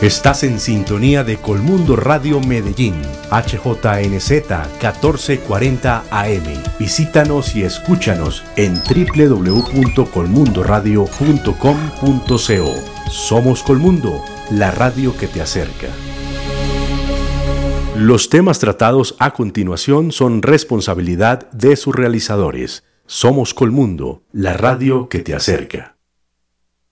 Estás en sintonía de Colmundo Radio Medellín, HJNZ 1440 AM. Visítanos y escúchanos en www.colmundoradio.com.co. Somos Colmundo, la radio que te acerca. Los temas tratados a continuación son responsabilidad de sus realizadores. Somos Colmundo, la radio que te acerca.